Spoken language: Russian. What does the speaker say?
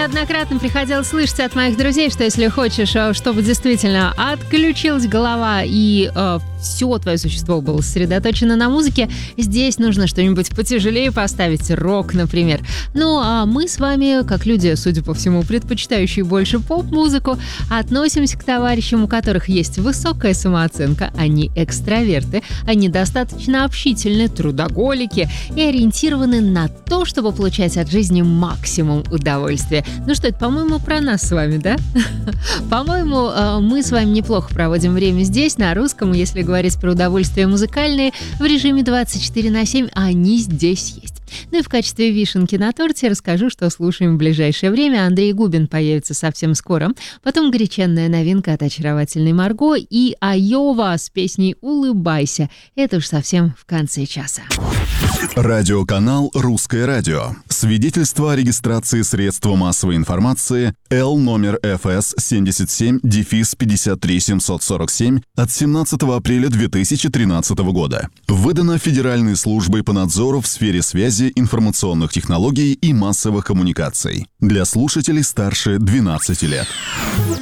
неоднократно приходилось слышать от моих друзей, что если хочешь, чтобы действительно отключилась голова и все твое существо было сосредоточено на музыке, здесь нужно что-нибудь потяжелее поставить, рок, например. Ну, а мы с вами, как люди, судя по всему, предпочитающие больше поп-музыку, относимся к товарищам, у которых есть высокая самооценка, они экстраверты, они достаточно общительны, трудоголики и ориентированы на то, чтобы получать от жизни максимум удовольствия. Ну что, это, по-моему, про нас с вами, да? По-моему, мы с вами неплохо проводим время здесь, на русском, если говорить про удовольствия музыкальные, в режиме 24/7, они здесь есть. Ну и в качестве вишенки на торте расскажу, что слушаем в ближайшее время. Андрей Губин появится совсем скоро. Потом горяченная новинка от очаровательной Марго и Айова с песней «Улыбайся». Это уж совсем в конце часа. Радиоканал «Русское радио». Свидетельство о регистрации средства массовой информации Л номер ФС 77-53747 от 17 апреля 2013 года. Выдано Федеральной службой по надзору в сфере связи, информационных технологий и массовых коммуникаций. Для слушателей старше 12 лет.